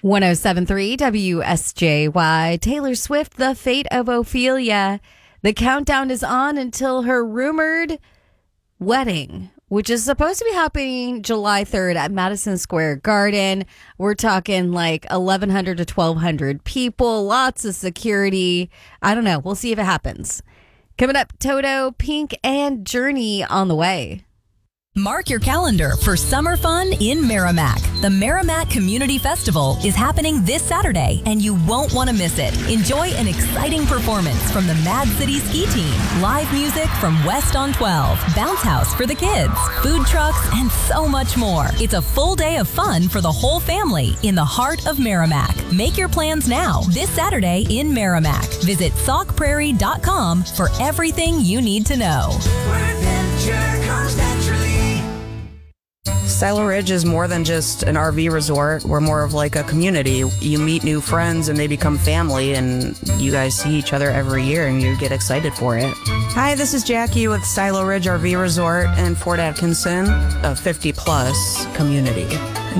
107.3 WSJY. Taylor Swift, The Fate of Ophelia. The countdown is on until her rumored wedding, which is supposed to be happening July 3rd at Madison Square Garden. We're talking like 1,100 to 1,200 people, lots of security. I don't know. We'll see if it happens. Coming up, Toto, Pink, and Journey on the way. Mark your calendar for summer fun in Merrimack. The Merrimack Community Festival is happening this Saturday, and you won't want to miss it. Enjoy an exciting performance from the Mad City Ski Team, live music from West on 12, bounce house for the kids, food trucks, and so much more. It's a full day of fun for the whole family in the heart of Merrimack. Make your plans now this Saturday in Merrimack. Visit saukprairie.com for everything you need to know. Silo Ridge is more than just an RV resort. We're more of like a community. You meet new friends and they become family, and you guys see each other every year and you get excited for it. Hi, this is Jackie with Silo Ridge RV Resort in Fort Atkinson, a 50-plus community.